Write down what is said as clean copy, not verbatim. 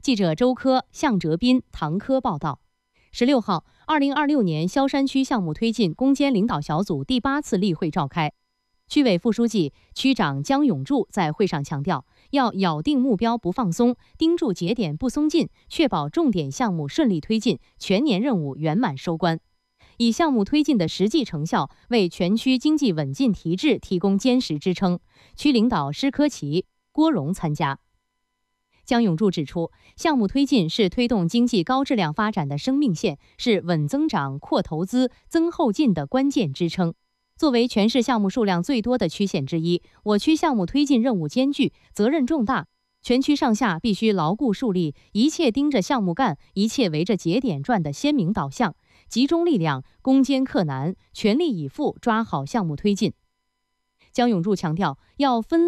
记者周科、向哲斌、唐科报道。16号，2026年萧山区项目推进攻坚领导小组第8次例会召开。区委副书记、区长姜永柱在会上强调，要咬定目标不放松，盯住节点不松劲，确保重点项目顺利推进，全年任务圆满收官。以项目推进的实际成效为全区经济稳进提质提供坚实支撑。区领导施科奇、郭荣参加。姜永柱指出，项目推进是推动经济高质量发展的生命线，是稳增长、扩投资、增后劲的关键支撑。作为全市项目数量最多的区县之一，我区项目推进任务艰巨，责任重大，全区上下必须牢固树立一切盯着项目干，一切围着节点转的鲜明导向，集中力量，攻坚克难，全力以赴抓好项目推进。姜永柱强调，要分